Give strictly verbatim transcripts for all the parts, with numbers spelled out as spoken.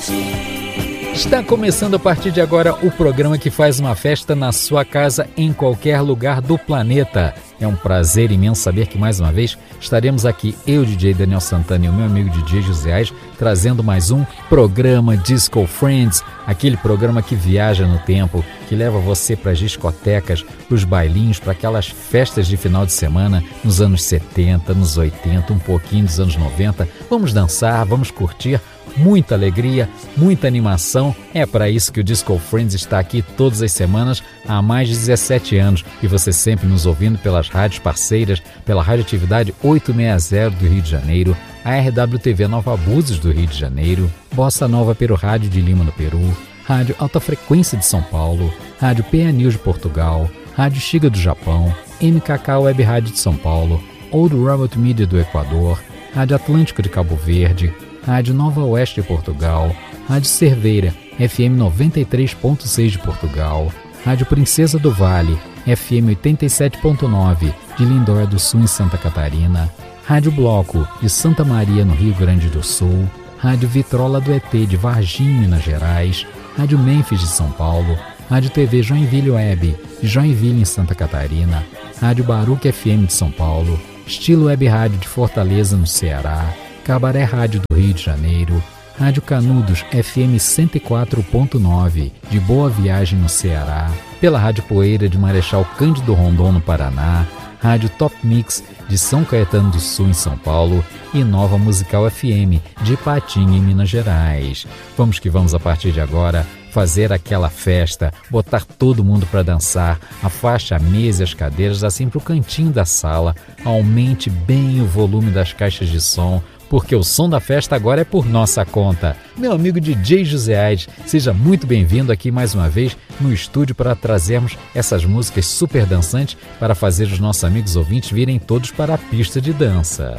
Está começando a partir de agora o programa que faz uma festa na sua casa em qualquer lugar do planeta. É um prazer imenso saber que mais uma vez estaremos aqui, eu, D J Daniel Santana e o meu amigo D J José Aires, trazendo mais um programa Disco Friends, aquele programa que viaja no tempo, que leva você para as discotecas, para os bailinhos, para aquelas festas de final de semana nos anos setenta, nos oitenta, um pouquinho dos anos noventa. Vamos dançar, vamos curtir. Muita alegria, muita animação. É para isso que o Disco Friends está aqui todas as semanas há mais de dezessete anos e você sempre nos ouvindo pelas rádios parceiras, pela Radioatividade oitocentos e sessenta do Rio de Janeiro, a R W T V Nova Búzios do Rio de Janeiro, Bossa Nova Peru Rádio de Lima no Peru, Rádio Alta Frequência de São Paulo, Rádio P A News de Portugal, Rádio Xiga do Japão, M K K Web Rádio de São Paulo, Old Robot Media do Equador, Rádio Atlântico de Cabo Verde, Rádio Nova Oeste de Portugal, Rádio Cerveira, F M noventa e três ponto seis de Portugal, Rádio Princesa do Vale, F M oitenta e sete ponto nove de Lindóia do Sul em Santa Catarina, Rádio Bloco de Santa Maria no Rio Grande do Sul, Rádio Vitrola do E T de Varginha, Minas Gerais, Rádio Memphis de São Paulo, Rádio T V Joinville Web de Joinville em Santa Catarina, Rádio Baruch F M de São Paulo, Estilo Web Rádio de Fortaleza no Ceará, Cabaré Rádio do Rio de Janeiro, Rádio Canudos F M cento e quatro ponto nove de Boa Viagem no Ceará, pela Rádio Poeira de Marechal Cândido Rondon no Paraná, Rádio Top Mix de São Caetano do Sul em São Paulo e Nova Musical F M de Ipatinga em Minas Gerais. Vamos que vamos a partir de agora fazer aquela festa, botar todo mundo para dançar, afaste a mesa e as cadeiras assim para o cantinho da sala, aumente bem o volume das caixas de som, porque o som da festa agora é por nossa conta. Meu amigo D J José Aires, seja muito bem-vindo aqui mais uma vez no estúdio para trazermos essas músicas super dançantes para fazer os nossos amigos ouvintes virem todos para a pista de dança.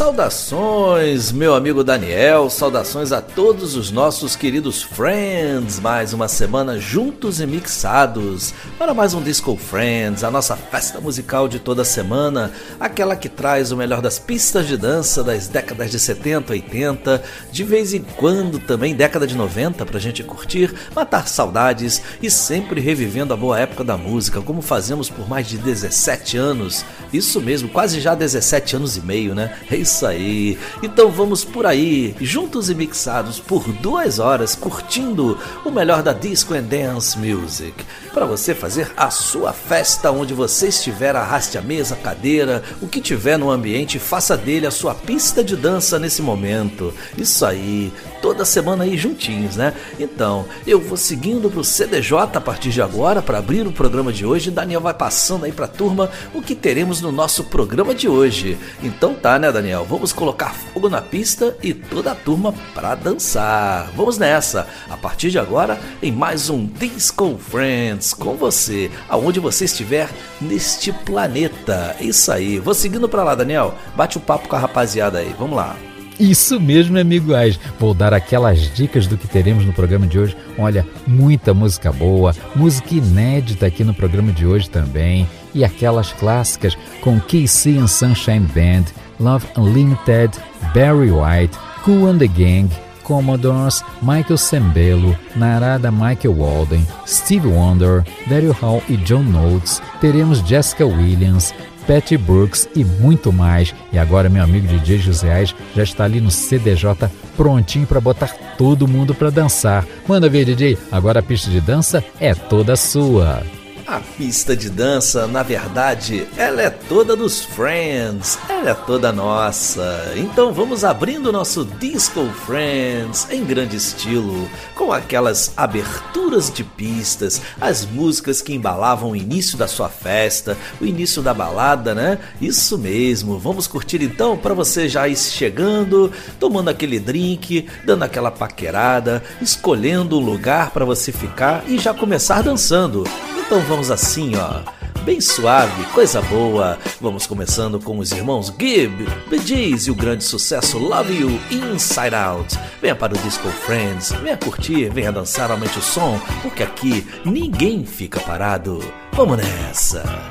Saudações, meu amigo Daniel, saudações a todos os nossos queridos friends, mais uma semana juntos e mixados para mais um Disco Friends, a nossa festa musical de toda semana, aquela que traz o melhor das pistas de dança das décadas de setenta, oitenta, de vez em quando também década de noventa pra gente curtir, matar saudades e sempre revivendo a boa época da música, como fazemos por mais de dezessete anos, isso mesmo, quase já dezessete anos e meio, né? É isso aí. Então vamos por aí, juntos e mixados por duas horas, curtindo o melhor da Disco and Dance Music. Para você fazer a sua festa onde você estiver, arraste a mesa, a cadeira, o que tiver no ambiente, faça dele a sua pista de dança nesse momento. Isso aí, toda semana aí juntinhos, né? Então, eu vou seguindo pro C D J a partir de agora para abrir o programa de hoje. Daniel vai passando aí pra turma o que teremos no nosso programa de hoje. Então tá, né, Daniel? Vamos colocar fogo na pista e toda a turma pra dançar. Vamos nessa, a partir de agora, em mais um Disco Friends com você, aonde você estiver neste planeta. É isso aí, vou seguindo pra lá, Daniel. Bate o papo com a rapaziada aí, vamos lá. Isso mesmo, amigo Aires. Vou dar aquelas dicas do que teremos no programa de hoje. Olha, muita música boa, música inédita aqui no programa de hoje também. E aquelas clássicas com K C and Sunshine Band, Love Unlimited, Barry White, Kool and the Gang, Commodores, Michael Sembello, Narada Michael Walden, Stevie Wonder, Daryl Hall e John Oates. Teremos Jessica Williams, Patty Brooks e muito mais. E agora meu amigo D J José Aires já está ali no C D J prontinho para botar todo mundo para dançar. Manda ver, D J, agora a pista de dança é toda sua. A pista de dança, na verdade, ela é toda dos Friends, ela é toda nossa. Então vamos abrindo o nosso Disco Friends em grande estilo, com aquelas aberturas de pistas, as músicas que embalavam o início da sua festa, o início da balada, né? Isso mesmo, vamos curtir então para você já ir chegando, tomando aquele drink, dando aquela paquerada, escolhendo um lugar para você ficar e já começar dançando. Então vamos assim, ó, bem suave, coisa boa. Vamos começando com os irmãos Gibb, Bee Gees e o grande sucesso Love You Inside Out. Venha para o Disco Friends, venha curtir, venha dançar, aumente o som, porque aqui ninguém fica parado. Vamos nessa!